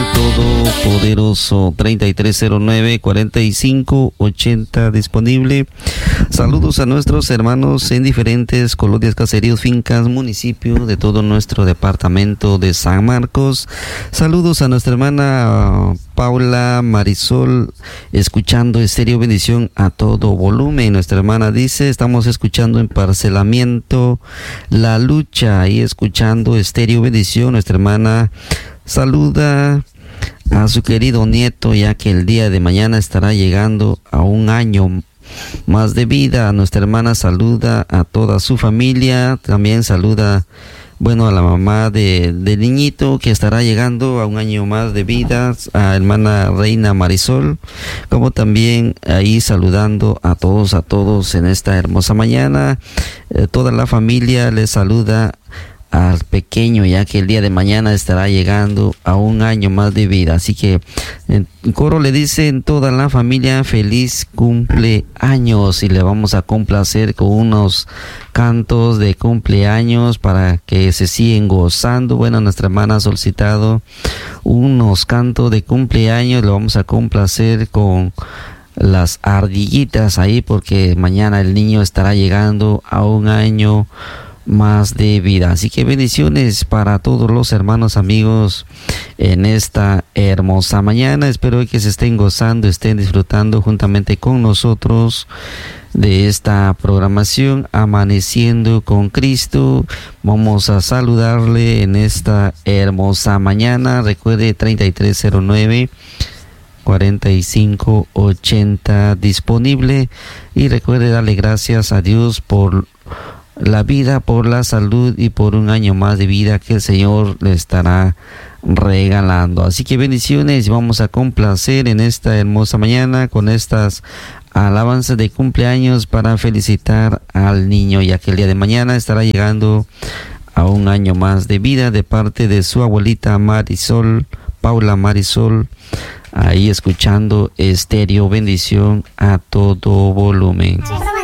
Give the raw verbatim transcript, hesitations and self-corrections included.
Todopoderoso. Treinta y tres cero nueve, cuarenta y cinco ochenta disponible. Saludos a nuestros hermanos en diferentes colonias, caseríos, fincas, municipios de todo nuestro departamento de San Marcos. Saludos a nuestra hermana Paula Marisol, escuchando Estéreo Bendición a todo volumen. Nuestra hermana dice, estamos escuchando en Parcelamiento La Lucha y escuchando Estéreo Bendición. Nuestra hermana saluda a su querido nieto, ya que el día de mañana estará llegando a un año más de vida. Nuestra hermana saluda a toda su familia, también saluda, bueno, a la mamá de, del niñito que estará llegando a un año más de vida, a hermana Reina Marisol, como también ahí saludando a todos, a todos en esta hermosa mañana. Eh, toda la familia les saluda al pequeño, ya que el día de mañana estará llegando a un año más de vida. Así que en coro le dicen toda la familia feliz cumpleaños, y le vamos a complacer con unos cantos de cumpleaños para que se siguen gozando. Bueno, nuestra hermana ha solicitado unos cantos de cumpleaños, le vamos a complacer con las ardillitas ahí, porque mañana el niño estará llegando a un año más de vida. Así que bendiciones para todos los hermanos, amigos, en esta hermosa mañana. Espero que se estén gozando, estén disfrutando juntamente con nosotros de esta programación Amaneciendo con Cristo. Vamos a saludarle en esta hermosa mañana. Recuerde, treinta y tres cero nueve, cuarenta y cinco ochenta disponible, y recuerde darle gracias a Dios por la vida, por la salud y por un año más de vida que el Señor le estará regalando. Así que bendiciones, vamos a complacer en esta hermosa mañana con estas alabanzas de cumpleaños para felicitar al niño, ya que el día de mañana estará llegando a un año más de vida, de parte de su abuelita Marisol, Paula Marisol, ahí escuchando Estéreo Bendición a todo volumen.